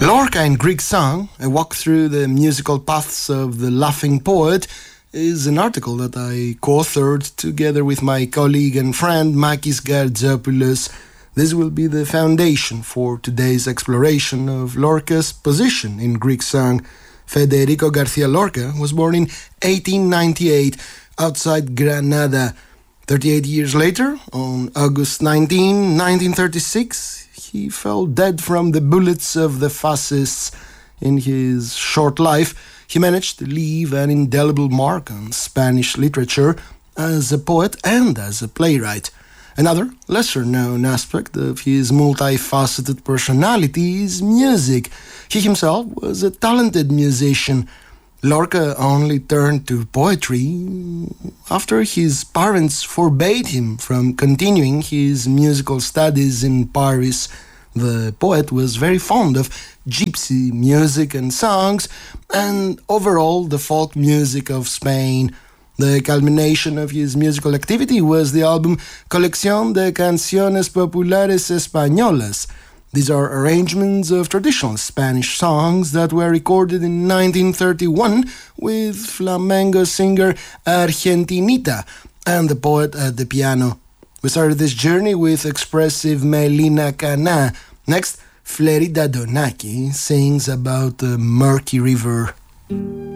Lorca in Greek Song, A Walk Through the Musical Paths of the Laughing Poet, is an article that I co-authored together with my colleague and friend Makis Gardzopoulos. This will be the foundation for today's exploration of Lorca's position in Greek song. Federico Garcia Lorca was born in 1898 outside Granada. 38 years later, on August 19, 1936, he fell dead from the bullets of the fascists. In his short life, he managed to leave an indelible mark on Spanish literature as a poet and as a playwright. Another lesser-known aspect of his multifaceted personality is music. He himself was a talented musician. Lorca only turned to poetry after his parents forbade him from continuing his musical studies in Paris. The poet was very fond of gypsy music and songs, and overall the folk music of Spain. The culmination of his musical activity was the album Colección de Canciones Populares Españolas. These are arrangements of traditional Spanish songs that were recorded in 1931 with flamenco singer Argentinita and the poet at the piano. We started this journey with expressive Melina Cana. Next, Flerida Donaki sings about the murky river.